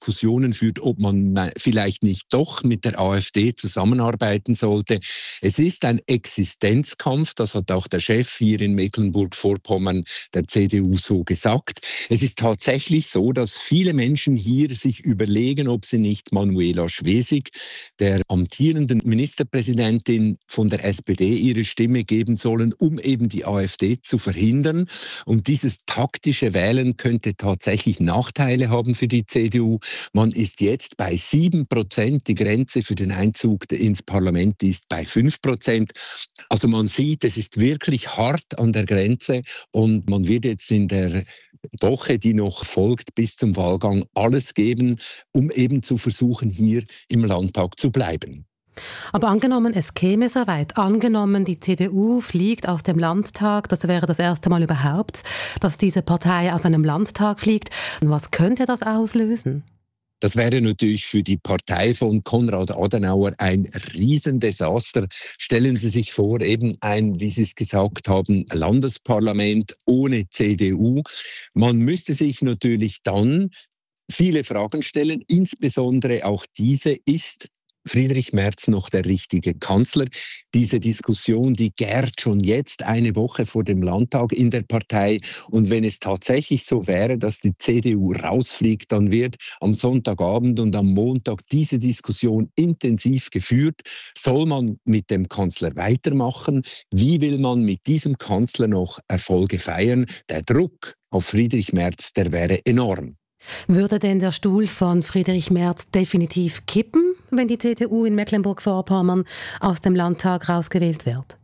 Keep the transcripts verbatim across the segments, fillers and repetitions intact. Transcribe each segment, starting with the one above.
Diskussionen führt, ob man vielleicht nicht doch mit der AfD zusammenarbeiten sollte. Es ist ein Existenzkampf, das hat auch der Chef hier in Mecklenburg-Vorpommern der C D U so gesagt. Es ist tatsächlich so, dass viele Menschen hier sich überlegen, ob sie nicht Manuela Schwesig, der amtierenden Ministerpräsidentin von der S P D, ihre Stimme geben sollen, um eben die AfD zu verhindern. Und dieses taktische Wählen könnte tatsächlich Nachteile haben für die C D U. Man ist jetzt bei sieben Prozent, die Grenze für den Einzug ins Parlament ist bei fünf Prozent. Also man sieht, es ist wirklich hart an der Grenze und man wird jetzt in der Woche, die noch folgt, bis zum Wahlgang alles geben, um eben zu versuchen, hier im Landtag zu bleiben. Aber angenommen, es käme so weit, angenommen, die C D U fliegt aus dem Landtag, das wäre das erste Mal überhaupt, dass diese Partei aus einem Landtag fliegt. Was könnte das auslösen? Das wäre natürlich für die Partei von Konrad Adenauer ein Riesendesaster. Stellen Sie sich vor, eben ein, wie Sie es gesagt haben, Landesparlament ohne C D U. Man müsste sich natürlich dann viele Fragen stellen, insbesondere auch diese: Ist Friedrich Merz noch der richtige Kanzler? Diese Diskussion, die gärt schon jetzt eine Woche vor dem Landtag in der Partei. Und wenn es tatsächlich so wäre, dass die C D U rausfliegt, dann wird am Sonntagabend und am Montag diese Diskussion intensiv geführt. Soll man mit dem Kanzler weitermachen? Wie will man mit diesem Kanzler noch Erfolge feiern? Der Druck auf Friedrich Merz, der wäre enorm. Würde denn der Stuhl von Friedrich Merz definitiv kippen, wenn die C D U in Mecklenburg-Vorpommern aus dem Landtag rausgewählt wird?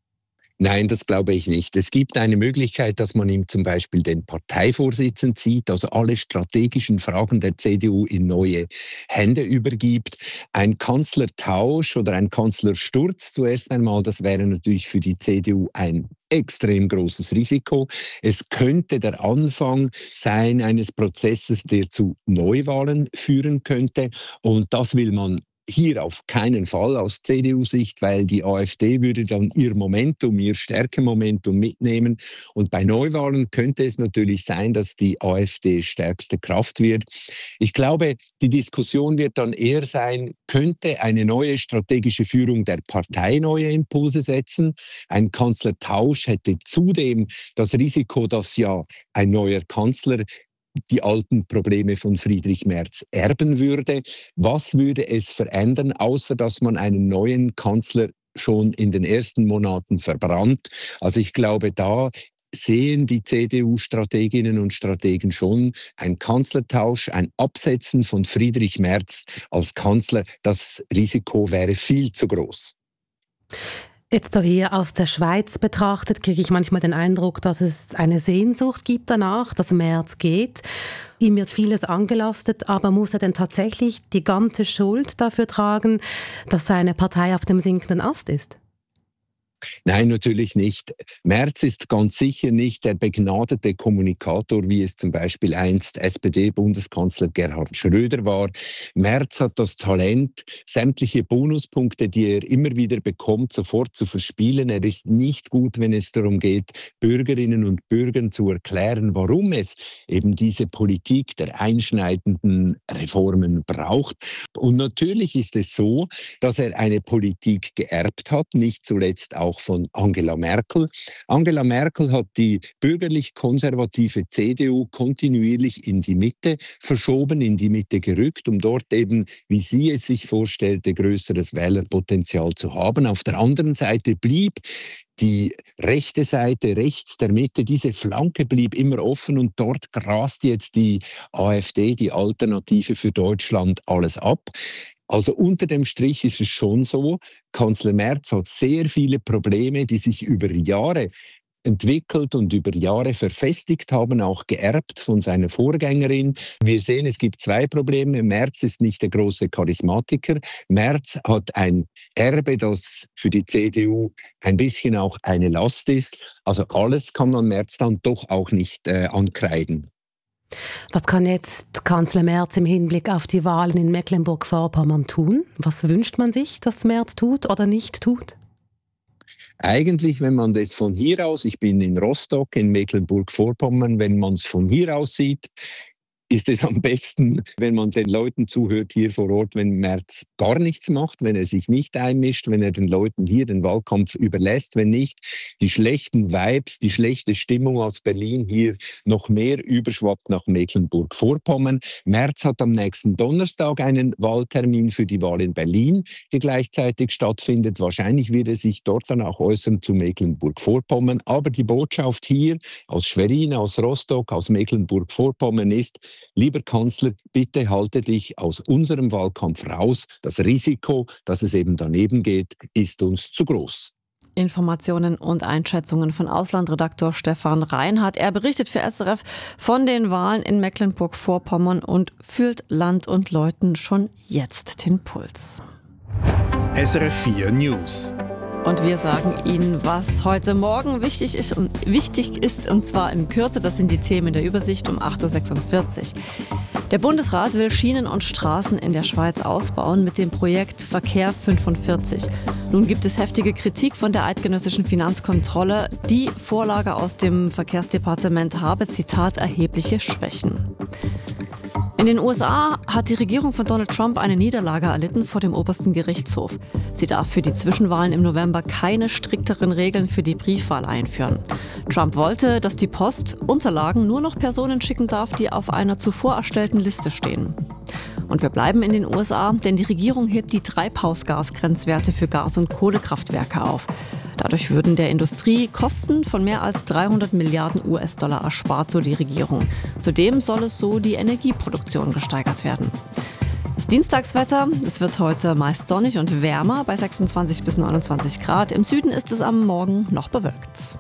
Nein, das glaube ich nicht. Es gibt eine Möglichkeit, dass man ihm zum Beispiel den Parteivorsitz zieht, also alle strategischen Fragen der C D U in neue Hände übergibt. Ein Kanzlertausch oder ein Kanzlersturz zuerst einmal, das wäre natürlich für die C D U ein extrem großes Risiko. Es könnte der Anfang sein eines Prozesses, der zu Neuwahlen führen könnte. Und das will man hier auf keinen Fall aus C D U-Sicht, weil die AfD würde dann ihr Momentum, ihr Stärkemomentum mitnehmen. Und bei Neuwahlen könnte es natürlich sein, dass die AfD stärkste Kraft wird. Ich glaube, die Diskussion wird dann eher sein, könnte eine neue strategische Führung der Partei neue Impulse setzen? Ein Kanzlertausch hätte zudem das Risiko, dass ja ein neuer Kanzler die alten Probleme von Friedrich Merz erben würde. Was würde es verändern, außer dass man einen neuen Kanzler schon in den ersten Monaten verbrannt? Also ich glaube, da sehen die C D U-Strateginnen und Strategen schon ein Kanzlertausch, ein Absetzen von Friedrich Merz als Kanzler. Das Risiko wäre viel zu groß. Jetzt so hier aus der Schweiz betrachtet, kriege ich manchmal den Eindruck, dass es eine Sehnsucht gibt danach, dass Merz geht. Ihm wird vieles angelastet, aber muss er denn tatsächlich die ganze Schuld dafür tragen, dass seine Partei auf dem sinkenden Ast ist? Nein, natürlich nicht. Merz ist ganz sicher nicht der begnadete Kommunikator, wie es zum Beispiel einst S P D-Bundeskanzler Gerhard Schröder war. Merz hat das Talent, sämtliche Bonuspunkte, die er immer wieder bekommt, sofort zu verspielen. Er ist nicht gut, wenn es darum geht, Bürgerinnen und Bürgern zu erklären, warum es eben diese Politik der einschneidenden Reformen braucht. Und natürlich ist es so, dass er eine Politik geerbt hat, nicht zuletzt auch auch von Angela Merkel. Angela Merkel hat die bürgerlich-konservative C D U kontinuierlich in die Mitte verschoben, in die Mitte gerückt, um dort eben, wie sie es sich vorstellte, größeres Wählerpotenzial zu haben. Auf der anderen Seite blieb die rechte Seite, rechts der Mitte, diese Flanke blieb immer offen und dort grast jetzt die AfD, die Alternative für Deutschland, alles ab. Also unter dem Strich ist es schon so, Kanzler Merz hat sehr viele Probleme, die sich über Jahre entwickelt und über Jahre verfestigt haben, auch geerbt von seiner Vorgängerin. Wir sehen, es gibt zwei Probleme. Merz ist nicht der große Charismatiker. Merz hat ein Erbe, das für die C D U ein bisschen auch eine Last ist. Also alles kann man Merz dann doch auch nicht äh, ankreiden. Was kann jetzt Kanzler Merz im Hinblick auf die Wahlen in Mecklenburg-Vorpommern tun? Was wünscht man sich, dass Merz tut oder nicht tut? Eigentlich, wenn man das von hier aus, ich bin in Rostock in Mecklenburg-Vorpommern, wenn man es von hier aus sieht, ist es am besten, wenn man den Leuten zuhört hier vor Ort, wenn Merz gar nichts macht, wenn er sich nicht einmischt, wenn er den Leuten hier den Wahlkampf überlässt, wenn nicht die schlechten Vibes, die schlechte Stimmung aus Berlin hier noch mehr überschwappt nach Mecklenburg-Vorpommern. Merz hat am nächsten Donnerstag einen Wahltermin für die Wahl in Berlin, die gleichzeitig stattfindet. Wahrscheinlich wird er sich dort dann auch äußern zu Mecklenburg-Vorpommern. Aber die Botschaft hier aus Schwerin, aus Rostock, aus Mecklenburg-Vorpommern ist: Lieber Kanzler, bitte halte dich aus unserem Wahlkampf raus. Das Risiko, dass es eben daneben geht, ist uns zu groß. Informationen und Einschätzungen von Auslandredaktor Stefan Reinhardt. Er berichtet für S R F von den Wahlen in Mecklenburg-Vorpommern und fühlt Land und Leuten schon jetzt den Puls. S R F vier News. Und wir sagen Ihnen, was heute Morgen wichtig ist, und wichtig ist, und zwar in Kürze. Das sind die Themen der Übersicht um acht Uhr sechsundvierzig. Der Bundesrat will Schienen und Straßen in der Schweiz ausbauen mit dem Projekt Verkehr fünfundvierzig. Nun gibt es heftige Kritik von der eidgenössischen Finanzkontrolle. Die Vorlage aus dem Verkehrsdepartement habe, Zitat, erhebliche Schwächen. In den U S A hat die Regierung von Donald Trump eine Niederlage erlitten vor dem obersten Gerichtshof. Sie darf für die Zwischenwahlen im November keine strikteren Regeln für die Briefwahl einführen. Trump wollte, dass die Post Unterlagen nur noch Personen schicken darf, die auf einer zuvor erstellten Liste stehen. Und wir bleiben in den U S A, denn die Regierung hebt die Treibhausgasgrenzwerte für Gas- und Kohlekraftwerke auf. Dadurch würden der Industrie Kosten von mehr als dreihundert Milliarden U S-Dollar erspart, so die Regierung. Zudem soll es so die Energieproduktion gesteigert werden. Das Dienstagswetter: Es wird heute meist sonnig und wärmer bei sechsundzwanzig bis neunundzwanzig Grad. Im Süden ist es am Morgen noch bewölkt.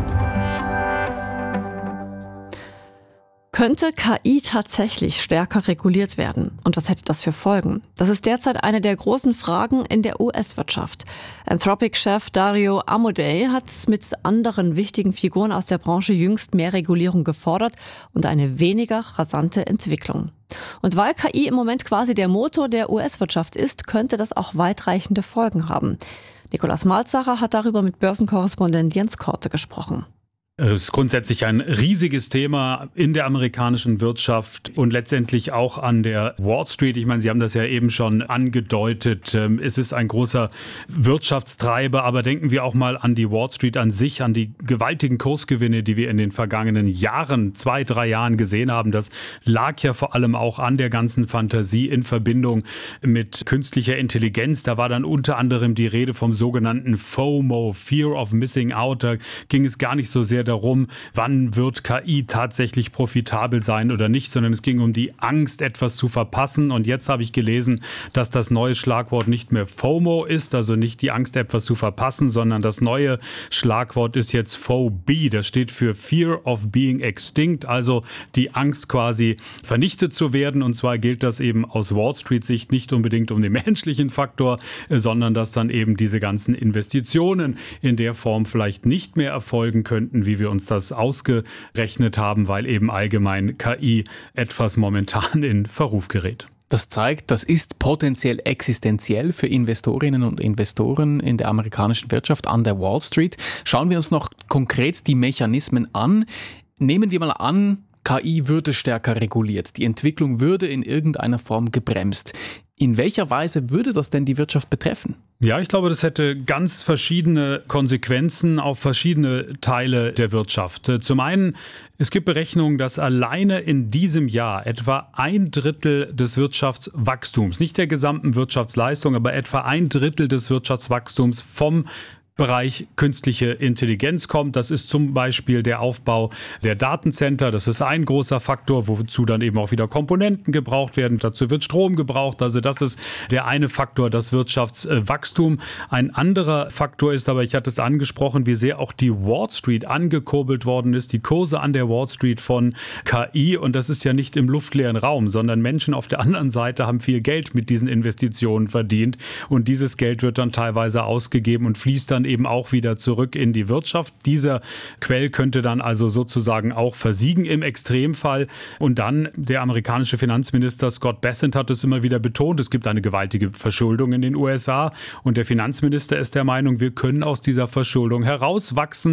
Könnte K I tatsächlich stärker reguliert werden? Und was hätte das für Folgen? Das ist derzeit eine der großen Fragen in der U S-Wirtschaft. Anthropic-Chef Dario Amodei hat mit anderen wichtigen Figuren aus der Branche jüngst mehr Regulierung gefordert und eine weniger rasante Entwicklung. Und weil K I im Moment quasi der Motor der U S-Wirtschaft ist, könnte das auch weitreichende Folgen haben. Nikolaus Malzacher hat darüber mit Börsenkorrespondent Jens Korte gesprochen. Es ist grundsätzlich ein riesiges Thema in der amerikanischen Wirtschaft und letztendlich auch an der Wall Street. Ich meine, Sie haben das ja eben schon angedeutet. Es ist ein großer Wirtschaftstreiber, aber denken wir auch mal an die Wall Street an sich, an die gewaltigen Kursgewinne, die wir in den vergangenen Jahren, zwei, drei Jahren gesehen haben. Das lag ja vor allem auch an der ganzen Fantasie in Verbindung mit künstlicher Intelligenz. Da war dann unter anderem die Rede vom sogenannten FOMO, Fear of Missing Out. Da ging es gar nicht so sehr darum, wann wird K I tatsächlich profitabel sein oder nicht, sondern es ging um die Angst, etwas zu verpassen. Und jetzt habe ich gelesen, dass das neue Schlagwort nicht mehr FOMO ist, also nicht die Angst, etwas zu verpassen, sondern das neue Schlagwort ist jetzt F O B. Das steht für Fear of Being Extinct, also die Angst quasi vernichtet zu werden. Und zwar gilt das eben aus Wall Street Sicht nicht unbedingt um den menschlichen Faktor, sondern dass dann eben diese ganzen Investitionen in der Form vielleicht nicht mehr erfolgen könnten, wie wir uns das ausgerechnet haben, weil eben allgemein K I etwas momentan in Verruf gerät. Das zeigt, das ist potenziell existenziell für Investorinnen und Investoren in der amerikanischen Wirtschaft an der Wall Street. Schauen wir uns noch konkret die Mechanismen an. Nehmen wir mal an, K I würde stärker reguliert. Die Entwicklung würde in irgendeiner Form gebremst. In welcher Weise würde das denn die Wirtschaft betreffen? Ja, ich glaube, das hätte ganz verschiedene Konsequenzen auf verschiedene Teile der Wirtschaft. Zum einen, es gibt Berechnungen, dass alleine in diesem Jahr etwa ein Drittel des Wirtschaftswachstums, nicht der gesamten Wirtschaftsleistung, aber etwa ein Drittel des Wirtschaftswachstums vom Bereich künstliche Intelligenz kommt. Das ist zum Beispiel der Aufbau der Datencenter. Das ist ein großer Faktor, wozu dann eben auch wieder Komponenten gebraucht werden. Dazu wird Strom gebraucht. Also das ist der eine Faktor, das Wirtschaftswachstum. Ein anderer Faktor ist aber, ich hatte es angesprochen, wie sehr auch die Wall Street angekurbelt worden ist. Die Kurse an der Wall Street von K I. Und das ist ja nicht im luftleeren Raum, sondern Menschen auf der anderen Seite haben viel Geld mit diesen Investitionen verdient. Und dieses Geld wird dann teilweise ausgegeben und fließt dann eben auch wieder zurück in die Wirtschaft. Dieser Quell könnte dann also sozusagen auch versiegen im Extremfall. Und dann der amerikanische Finanzminister Scott Bessent hat es immer wieder betont, es gibt eine gewaltige Verschuldung in den U S A. Und der Finanzminister ist der Meinung, wir können aus dieser Verschuldung herauswachsen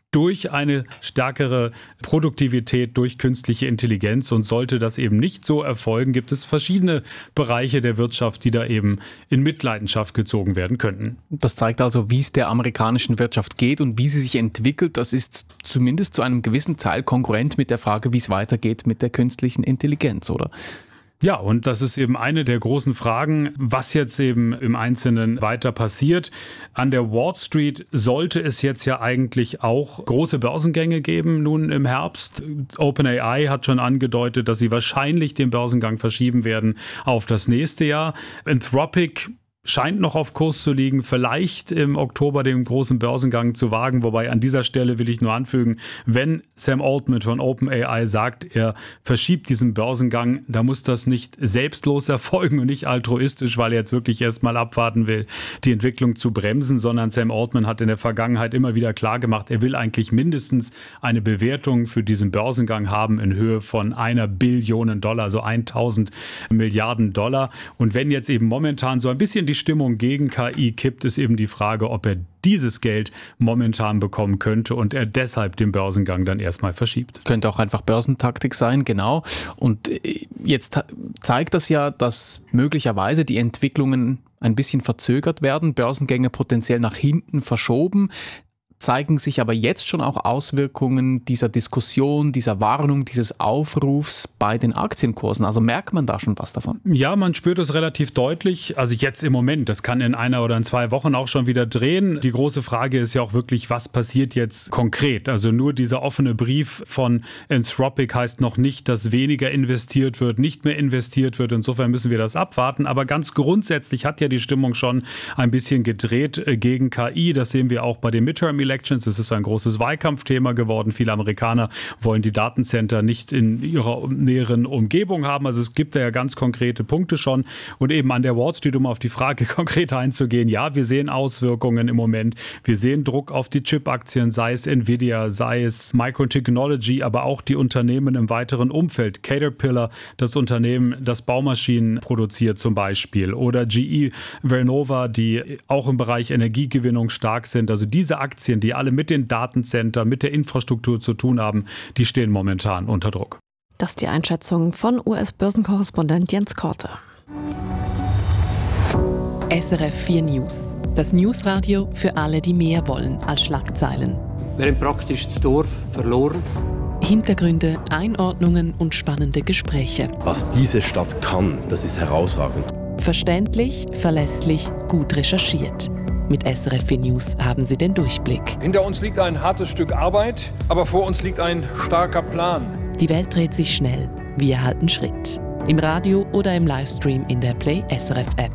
durch eine stärkere Produktivität, durch künstliche Intelligenz. Und sollte das eben nicht so erfolgen, gibt es verschiedene Bereiche der Wirtschaft, die da eben in Mitleidenschaft gezogen werden könnten. Das zeigt also, wie es der amerikanischen Wirtschaft geht und wie sie sich entwickelt. Das ist zumindest zu einem gewissen Teil konkurrent mit der Frage, wie es weitergeht mit der künstlichen Intelligenz, oder? Ja, und das ist eben eine der großen Fragen, was jetzt eben im Einzelnen weiter passiert. An der Wall Street sollte es jetzt ja eigentlich auch große Börsengänge geben nun im Herbst. OpenAI hat schon angedeutet, dass sie wahrscheinlich den Börsengang verschieben werden auf das nächste Jahr. Anthropic scheint noch auf Kurs zu liegen, vielleicht im Oktober den großen Börsengang zu wagen. Wobei an dieser Stelle will ich nur anfügen, wenn Sam Altman von OpenAI sagt, er verschiebt diesen Börsengang, da muss das nicht selbstlos erfolgen und nicht altruistisch, weil er jetzt wirklich erstmal abwarten will, die Entwicklung zu bremsen, sondern Sam Altman hat in der Vergangenheit immer wieder klargemacht, er will eigentlich mindestens eine Bewertung für diesen Börsengang haben in Höhe von einer Billion Dollar, also tausend Milliarden Dollar. Und wenn jetzt eben momentan so ein bisschen die Stimmung gegen K I kippt, ist eben die Frage, ob er dieses Geld momentan bekommen könnte und er deshalb den Börsengang dann erstmal verschiebt. Könnte auch einfach Börsentaktik sein, genau. Und jetzt zeigt das ja, dass möglicherweise die Entwicklungen ein bisschen verzögert werden, Börsengänge potenziell nach hinten verschoben. Zeigen sich aber jetzt schon auch Auswirkungen dieser Diskussion, dieser Warnung, dieses Aufrufs bei den Aktienkursen? Also merkt man da schon was davon? Ja, man spürt es relativ deutlich. Also jetzt im Moment, das kann in einer oder in zwei Wochen auch schon wieder drehen. Die große Frage ist ja auch wirklich, was passiert jetzt konkret? Also nur dieser offene Brief von Anthropic heißt noch nicht, dass weniger investiert wird, nicht mehr investiert wird. Insofern müssen wir das abwarten. Aber ganz grundsätzlich hat ja die Stimmung schon ein bisschen gedreht gegen K I. Das sehen wir auch bei den Midterm Elections. Es ist ein großes Wahlkampfthema geworden. Viele Amerikaner wollen die Datencenter nicht in ihrer näheren Umgebung haben. Also es gibt da ja ganz konkrete Punkte schon. Und eben an der Wall Street, um auf die Frage konkret einzugehen, ja, wir sehen Auswirkungen im Moment. Wir sehen Druck auf die Chip-Aktien, sei es Nvidia, sei es Microtechnology, aber auch die Unternehmen im weiteren Umfeld. Caterpillar, das Unternehmen, das Baumaschinen produziert zum Beispiel. Oder G E Vernova, die auch im Bereich Energiegewinnung stark sind. Also diese Aktien, die alle mit den Datencenter, mit der Infrastruktur zu tun haben, die stehen momentan unter Druck. Das ist die Einschätzung von U S-Börsenkorrespondent Jens Korte. S R F vier News. Das Newsradio für alle, die mehr wollen als Schlagzeilen. Wir haben praktisch das Dorf verloren. Hintergründe, Einordnungen und spannende Gespräche. Was diese Stadt kann, das ist herausragend. Verständlich, verlässlich, gut recherchiert. Mit S R F vier News haben Sie den Durchblick. Hinter uns liegt ein hartes Stück Arbeit, aber vor uns liegt ein starker Plan. Die Welt dreht sich schnell. Wir halten Schritt. Im Radio oder im Livestream in der Play S R F App.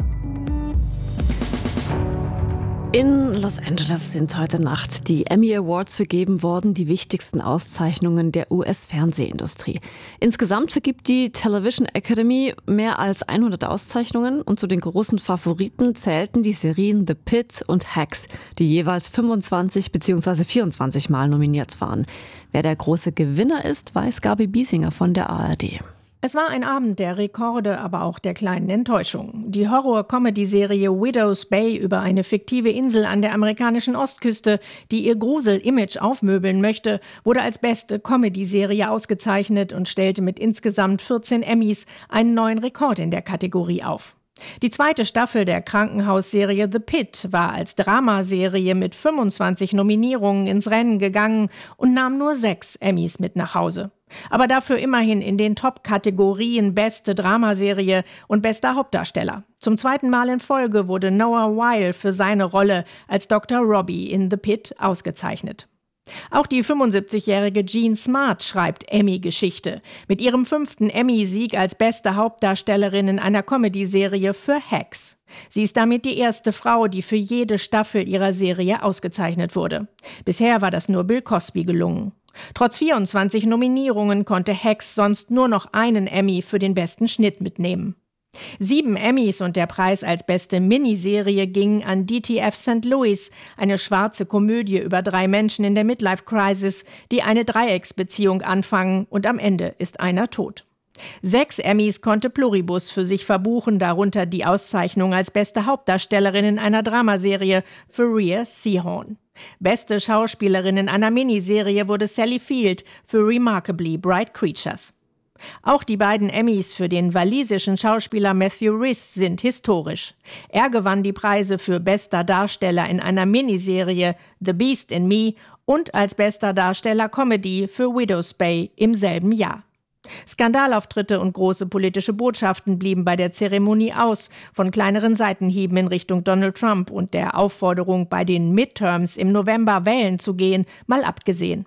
In Los Angeles sind heute Nacht die Emmy Awards vergeben worden, die wichtigsten Auszeichnungen der U S-Fernsehindustrie. Insgesamt vergibt die Television Academy mehr als hundert Auszeichnungen und zu den großen Favoriten zählten die Serien The Pitt und Hacks, die jeweils fünfundzwanzig bzw. vierundzwanzig Mal nominiert waren. Wer der große Gewinner ist, weiß Gabi Biesinger von der A R D. Es war ein Abend der Rekorde, aber auch der kleinen Enttäuschung. Die Horror-Comedy-Serie Widow's Bay über eine fiktive Insel an der amerikanischen Ostküste, die ihr Grusel-Image aufmöbeln möchte, wurde als beste Comedy-Serie ausgezeichnet und stellte mit insgesamt vierzehn Emmys einen neuen Rekord in der Kategorie auf. Die zweite Staffel der Krankenhausserie The Pitt war als Dramaserie mit fünfundzwanzig Nominierungen ins Rennen gegangen und nahm nur sechs Emmys mit nach Hause. Aber dafür immerhin in den Top-Kategorien Beste Dramaserie und Bester Hauptdarsteller. Zum zweiten Mal in Folge wurde Noah Wyle für seine Rolle als Doktor Robbie in The Pitt ausgezeichnet. Auch die fünfundsiebzigjährige Jean Smart schreibt Emmy-Geschichte. Mit ihrem fünften Emmy-Sieg als beste Hauptdarstellerin in einer Comedy-Serie für Hacks. Sie ist damit die erste Frau, die für jede Staffel ihrer Serie ausgezeichnet wurde. Bisher war das nur Bill Cosby gelungen. Trotz vierundzwanzig Nominierungen konnte Hacks sonst nur noch einen Emmy für den besten Schnitt mitnehmen. Sieben Emmys und der Preis als beste Miniserie ging an D T F Sankt Louis, eine schwarze Komödie über drei Menschen in der Midlife-Crisis, die eine Dreiecksbeziehung anfangen und am Ende ist einer tot. Sechs Emmys konnte Pluribus für sich verbuchen, darunter die Auszeichnung als beste Hauptdarstellerin in einer Dramaserie für Rhea Seehorn. Beste Schauspielerin in einer Miniserie wurde Sally Field für Remarkably Bright Creatures. Auch die beiden Emmys für den walisischen Schauspieler Matthew Rhys sind historisch. Er gewann die Preise für bester Darsteller in einer Miniserie The Beast in Me und als bester Darsteller Comedy für Widow's Bay im selben Jahr. Skandalauftritte und große politische Botschaften blieben bei der Zeremonie aus, von kleineren Seitenhieben in Richtung Donald Trump und der Aufforderung, bei den Midterms im November wählen zu gehen, mal abgesehen.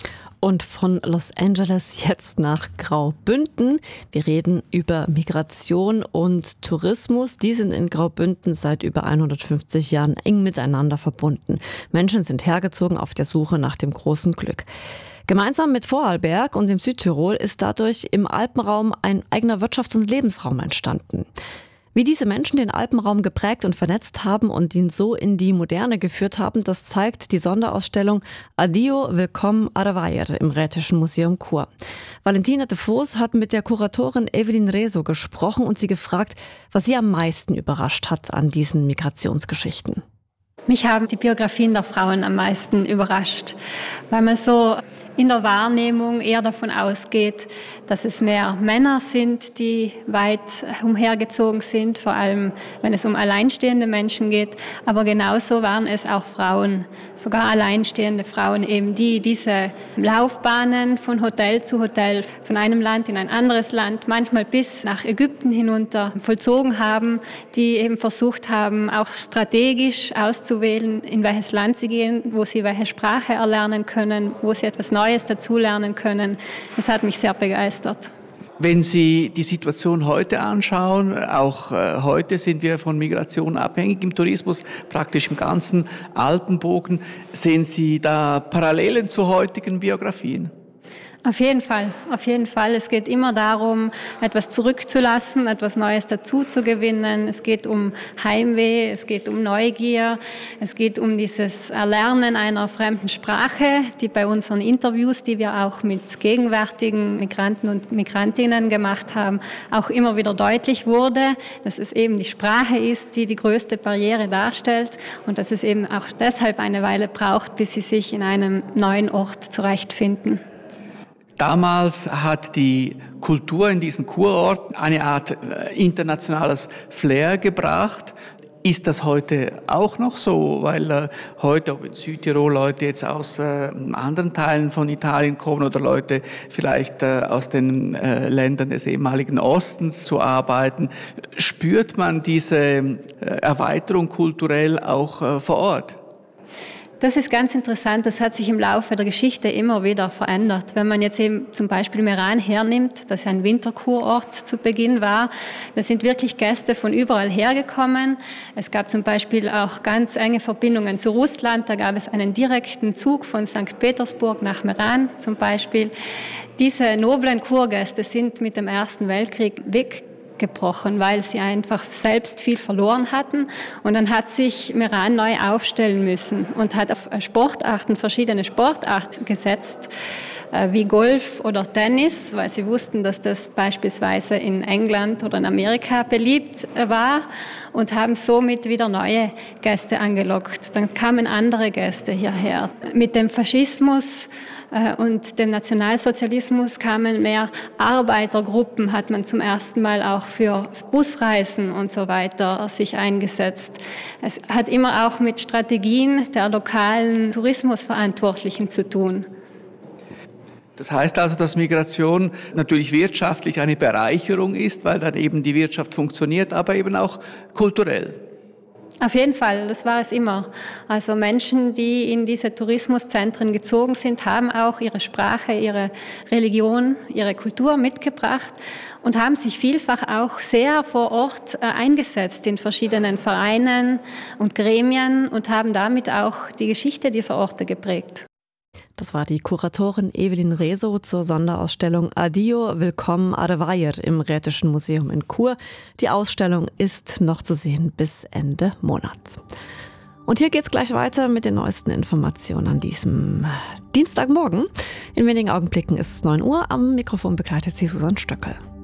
Und von Los Angeles jetzt nach Graubünden. Wir reden über Migration und Tourismus. Die sind in Graubünden seit über hundertfünfzig Jahren eng miteinander verbunden. Menschen sind hergezogen auf der Suche nach dem großen Glück. Gemeinsam mit Vorarlberg und dem Südtirol ist dadurch im Alpenraum ein eigener Wirtschafts- und Lebensraum entstanden. Wie diese Menschen den Alpenraum geprägt und vernetzt haben und ihn so in die Moderne geführt haben, das zeigt die Sonderausstellung Adio Willkommen Aravaier im Rätischen Museum Chur. Valentina de Vos hat mit der Kuratorin Evelyn Rezo gesprochen und sie gefragt, was sie am meisten überrascht hat an diesen Migrationsgeschichten. Mich haben die Biografien der Frauen am meisten überrascht, weil man so in der Wahrnehmung eher davon ausgeht, dass es mehr Männer sind, die weit umhergezogen sind, vor allem wenn es um alleinstehende Menschen geht. Aber genauso waren es auch Frauen, sogar alleinstehende Frauen, eben die diese Laufbahnen von Hotel zu Hotel, von einem Land in ein anderes Land, manchmal bis nach Ägypten hinunter vollzogen haben, die eben versucht haben, auch strategisch auszuwählen, in welches Land sie gehen, wo sie welche Sprache erlernen können, wo sie etwas Neues dazulernen können. Das hat mich sehr begeistert. Wenn Sie die Situation heute anschauen, auch äh, heute sind wir von Migration abhängig im Tourismus, praktisch im ganzen Alpenbogen. Sehen Sie da Parallelen zu heutigen Biografien? Auf jeden Fall, auf jeden Fall. Es geht immer darum, etwas zurückzulassen, etwas Neues dazu zu gewinnen. Es geht um Heimweh, es geht um Neugier, es geht um dieses Erlernen einer fremden Sprache, die bei unseren Interviews, die wir auch mit gegenwärtigen Migranten und Migrantinnen gemacht haben, auch immer wieder deutlich wurde, dass es eben die Sprache ist, die die größte Barriere darstellt und dass es eben auch deshalb eine Weile braucht, bis sie sich in einem neuen Ort zurechtfinden. Damals hat die Kultur in diesen Kurorten eine Art internationales Flair gebracht. Ist das heute auch noch so? Weil äh, heute, ob in Südtirol Leute jetzt aus äh, anderen Teilen von Italien kommen oder Leute vielleicht äh, aus den äh, Ländern des ehemaligen Ostens zu arbeiten, spürt man diese äh, Erweiterung kulturell auch äh, vor Ort? Das ist ganz interessant, das hat sich im Laufe der Geschichte immer wieder verändert. Wenn man jetzt eben zum Beispiel Meran hernimmt, das ein Winterkurort zu Beginn war, da sind wirklich Gäste von überall hergekommen. Es gab zum Beispiel auch ganz enge Verbindungen zu Russland, da gab es einen direkten Zug von Sankt Petersburg nach Meran zum Beispiel. Diese noblen Kurgäste sind mit dem Ersten Weltkrieg weg gebrochen, weil sie einfach selbst viel verloren hatten. Und dann hat sich Meran neu aufstellen müssen und hat auf Sportarten, verschiedene Sportarten gesetzt, wie Golf oder Tennis, weil sie wussten, dass das beispielsweise in England oder in Amerika beliebt war und haben somit wieder neue Gäste angelockt. Dann kamen andere Gäste hierher. Mit dem Faschismus und dem Nationalsozialismus kamen mehr Arbeitergruppen, hat man zum ersten Mal auch für Busreisen und so weiter sich eingesetzt. Es hat immer auch mit Strategien der lokalen Tourismusverantwortlichen zu tun. Das heißt also, dass Migration natürlich wirtschaftlich eine Bereicherung ist, weil dann eben die Wirtschaft funktioniert, aber eben auch kulturell. Auf jeden Fall, das war es immer. Also Menschen, die in diese Tourismuszentren gezogen sind, haben auch ihre Sprache, ihre Religion, ihre Kultur mitgebracht und haben sich vielfach auch sehr vor Ort eingesetzt in verschiedenen Vereinen und Gremien und haben damit auch die Geschichte dieser Orte geprägt. Das war die Kuratorin Evelyn Rezo zur Sonderausstellung Adio Willkommen Aravaier im Rätischen Museum in Chur. Die Ausstellung ist noch zu sehen bis Ende Monats. Und hier geht's gleich weiter mit den neuesten Informationen an diesem Dienstagmorgen. In wenigen Augenblicken ist es neun Uhr. Am Mikrofon begleitet sie Susanne Stöckel.